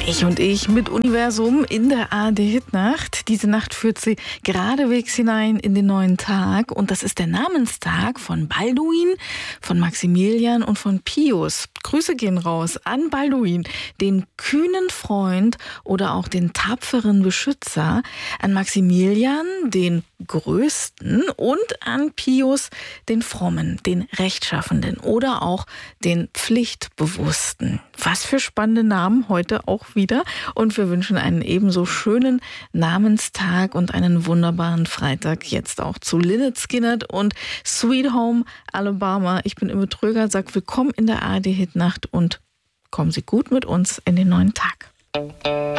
Ich mit Universum in der ARD-Hitnacht. Diese Nacht führt sie geradewegs hinein in den neuen Tag. Und das ist der Namenstag von Balduin, von Maximilian und von Pius. Grüße gehen raus an Balduin, den kühnen Freund oder auch den tapferen Beschützer, an Maximilian, den Größten, und an Pius, den Frommen, den Rechtschaffenden oder auch den Pflichtbewussten. Was für spannende Namen heute auch wieder. Und wir wünschen einen ebenso schönen Namenstag und einen wunderbaren Freitag jetzt auch zu Lynyrd Skynyrd und Sweet Home Alabama. Ich bin Imme Tröger, sag willkommen in der ARD-Hitnacht und kommen Sie gut mit uns in den neuen Tag.